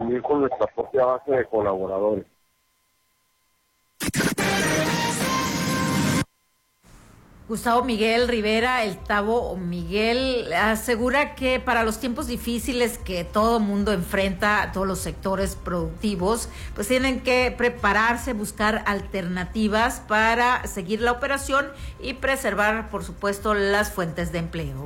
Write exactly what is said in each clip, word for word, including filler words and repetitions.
también con nuestra propia base de colaboradores. Gustavo Miguel Rivera, el Tavo Miguel, asegura que para los tiempos difíciles que todo mundo enfrenta, todos los sectores productivos, pues tienen que prepararse, buscar alternativas para seguir la operación y preservar, por supuesto, las fuentes de empleo.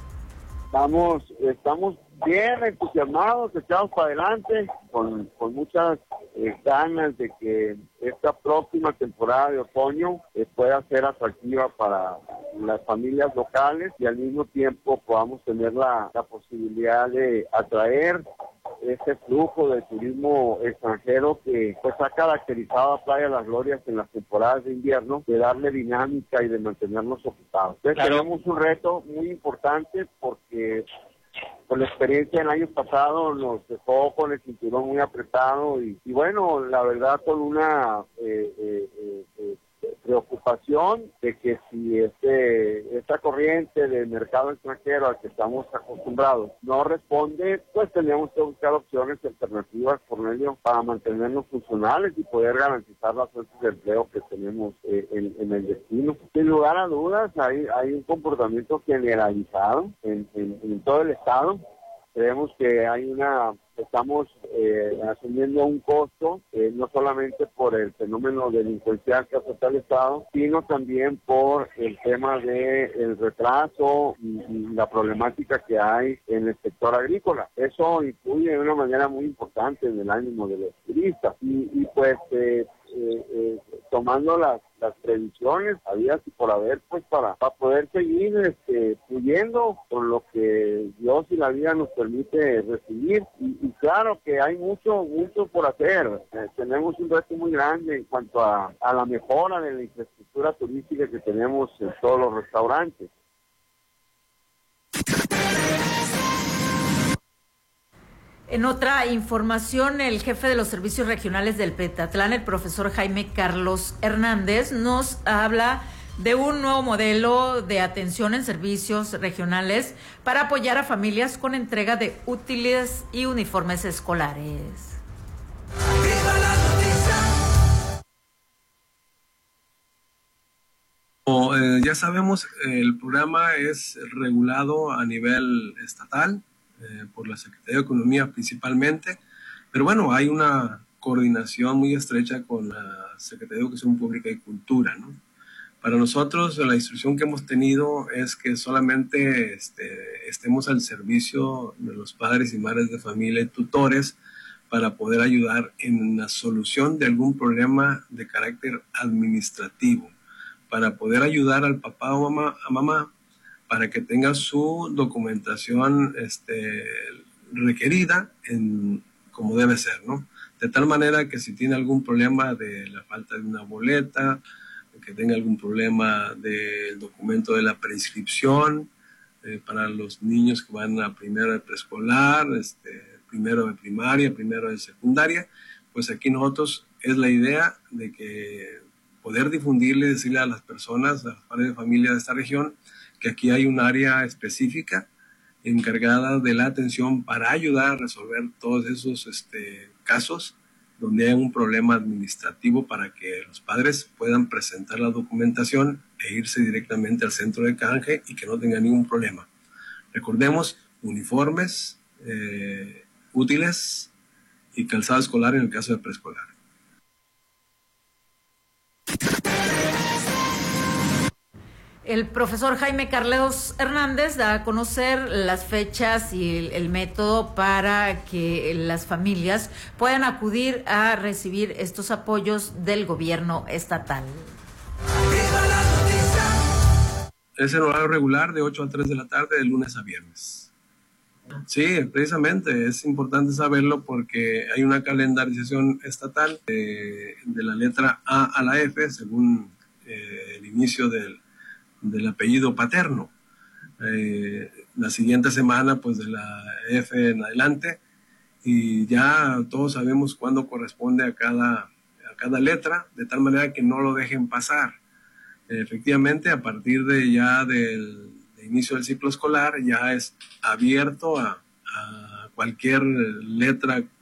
Estamos, estamos bien entusiasmados, echados para adelante, con, con muchas eh, ganas de que esta próxima temporada de otoño eh, pueda ser atractiva para las familias locales y al mismo tiempo podamos tener la, la posibilidad de atraer ese flujo de turismo extranjero que pues ha caracterizado a Playa Las Glorias en las temporadas de invierno, de darle dinámica y de mantenernos ocupados. Entonces claro, tenemos un reto muy importante porque por la experiencia del año pasado nos dejó con el cinturón muy apretado y, y bueno, la verdad con una eh, eh, eh, eh, preocupación de que si este esta corriente del mercado extranjero al que estamos acostumbrados no responde, pues tenemos que buscar opciones alternativas, Cornelio, para mantenernos funcionales y poder garantizar las fuentes de empleo que tenemos eh, en, en el destino. Sin lugar a dudas, hay, hay un comportamiento generalizado en, en, en todo el estado. Creemos que hay una, estamos eh, asumiendo un costo, eh, no solamente por el fenómeno delincuencial que afecta al Estado, sino también por el tema del retraso y, y la problemática que hay en el sector agrícola. Eso influye de una manera muy importante en el ánimo de los turistas. Y, y pues eh, eh, eh, tomando las las previsiones habidas y por haber, pues para, para poder seguir este, fluyendo con lo que Dios y la vida nos permite recibir. Y, y claro que hay mucho, mucho por hacer. Eh, tenemos un reto muy grande en cuanto a, a la mejora de la infraestructura turística que tenemos en todos los restaurantes. En otra información, el jefe de los servicios regionales del Petatlán, el profesor Jaime Carlos Hernández, nos habla de un nuevo modelo de atención en servicios regionales para apoyar a familias con entrega de útiles y uniformes escolares. Como eh, ya sabemos, el programa es regulado a nivel estatal, Eh, por la Secretaría de Economía principalmente, pero bueno, hay una coordinación muy estrecha con la Secretaría de Educación Pública y Cultura, ¿no? Para nosotros, la instrucción que hemos tenido es que solamente este, estemos al servicio de los padres y madres de familia y tutores para poder ayudar en la solución de algún problema de carácter administrativo, para poder ayudar al papá o mamá, a mamá para que tenga su documentación este, requerida en, como debe ser, ¿no? De tal manera que si tiene algún problema de la falta de una boleta, que tenga algún problema del documento de la prescripción eh, para los niños que van a primero de preescolar, este, primero de primaria, primero de secundaria, pues aquí nosotros es la idea de que poder difundirle y decirle a las personas, a los padres de familia de esta región, que aquí hay un área específica encargada de la atención para ayudar a resolver todos esos este, casos donde hay un problema administrativo para que los padres puedan presentar la documentación e irse directamente al centro de canje y que no tengan ningún problema. Recordemos, uniformes, eh, útiles y calzado escolar en el caso de preescolar. El profesor Jaime Carlos Hernández da a conocer las fechas y el, el método para que las familias puedan acudir a recibir estos apoyos del gobierno estatal. Es el horario regular de ocho a tres de la tarde, de lunes a viernes. Sí, precisamente es importante saberlo porque hay una calendarización estatal de, de la letra A a la F según eh, el inicio del del apellido paterno. Eh, la siguiente semana, pues de la F en adelante, y ya todos sabemos cuándo corresponde a cada, a cada letra, de tal manera que no lo dejen pasar. Eh, efectivamente, a partir de ya del de inicio del ciclo escolar, ya es abierto a, a cualquier letra